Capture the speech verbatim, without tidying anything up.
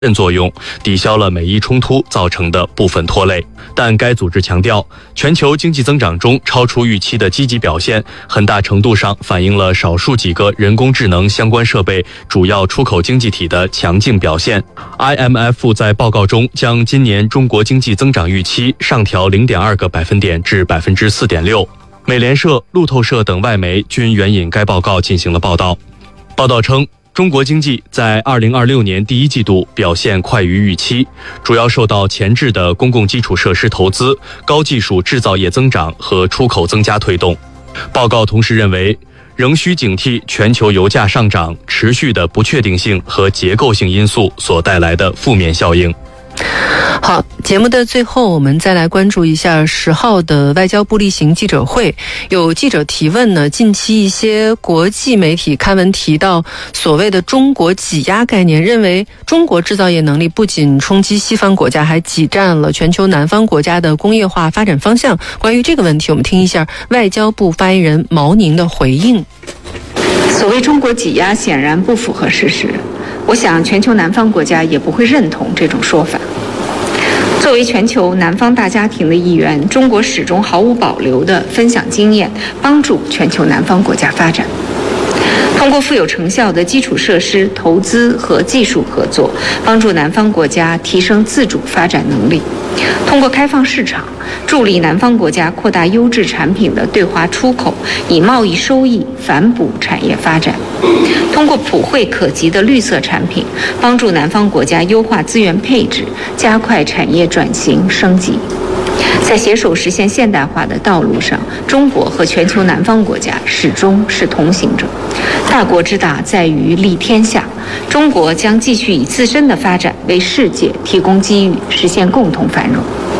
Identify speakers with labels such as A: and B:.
A: 韧作用，抵消了美伊冲突造成的部分拖累。但该组织强调，全球经济增长中超出预期的积极表现，很大程度上反映了少数几个人工智能相关设备主要出口经济体的强劲表现。I M F 在报告中将今年中国经济增长预期上调 零点二个百分点至 百分之四点六。美联社、路透社等外媒均援引该报告进行了报道。报道称，中国经济在二零二六年第一季度表现快于预期，主要受到前置的公共基础设施投资、高技术制造业增长和出口增加推动。报告同时认为，仍需警惕全球油价上涨、持续的不确定性和结构性因素所带来的负面效应。
B: 好，节目的最后我们再来关注一下十号的外交部例行记者会。有记者提问呢，近期一些国际媒体刊文提到所谓的中国挤压概念，认为中国制造业能力不仅冲击西方国家，还挤占了全球南方国家的工业化发展方向。关于这个问题，我们听一下外交部发言人毛宁的回应。
C: 所谓中国挤压显然不符合事实，我想全球南方国家也不会认同这种说法。作为全球南方大家庭的一员，中国始终毫无保留地分享经验，帮助全球南方国家发展。通过富有成效的基础设施投资和技术合作，帮助南方国家提升自主发展能力；通过开放市场，助力南方国家扩大优质产品的对华出口，以贸易收益反哺产业发展；通过普惠可及的绿色产品，帮助南方国家优化资源配置，加快产业转型升级。在携手实现现代化的道路上，中国和全球南方国家始终是同行者。大国之大在于利天下，中国将继续以自身的发展为世界提供机遇，实现共同繁荣。